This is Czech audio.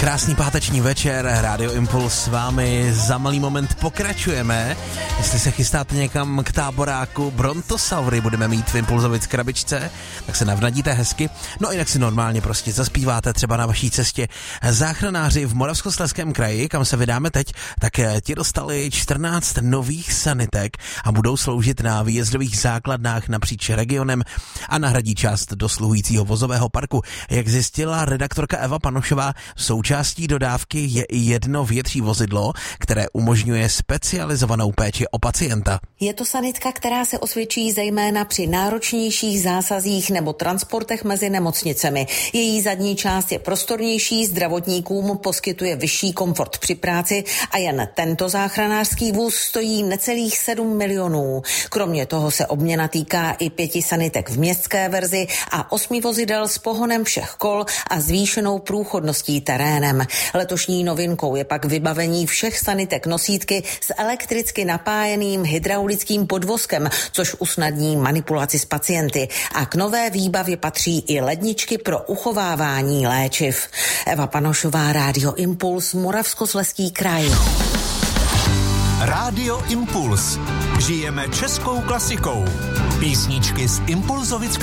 Krásný páteční večer, Rádio Impuls s vámi, za malý moment pokračujeme. Jestli se chystáte někam k táboráku Brontosaury budeme mít v Impulzovic krabičce, tak se navnadíte hezky. No jinak si normálně prostě zaspíváte třeba na vaší cestě. Záchranáři v Moravskoslezském kraji, kam se vydáme teď, tak ti dostali 14 nových sanitek a budou sloužit na výjezdových základnách napříč regionem a nahradí část dosluhujícího vozového parku. Jak zjistila redaktorka Eva Panošová, součástí dodávky je i jedno větší vozidlo, které umožňuje specializovanou péči o pacienta. Je to sanitka, která se osvědčí zejména při náročnějších zásazích nebo transportech mezi nemocnicemi. Její zadní část je prostornější, zdravotníkům poskytuje vyšší komfort při práci a jen tento záchranářský vůz stojí necelých 7 milionů. Kromě toho se obměna týká i 5 sanitek v městské verzi a 8 vozidel s pohonem všech kol a zvýšenou průchodností terénem. Letošní novinkou je pak vybavení všech sanitek nosítky s elektricky napájeným hydraulickým podvozkem, což usnadní manipulaci s pacienty. A k nové výbavě patří i ledničky pro uchovávání léčiv. Eva Panošová, Rádio Impuls, Moravskoslezský kraj. Rádio Impuls. Žijeme českou klasikou. Písničky z Impulzovic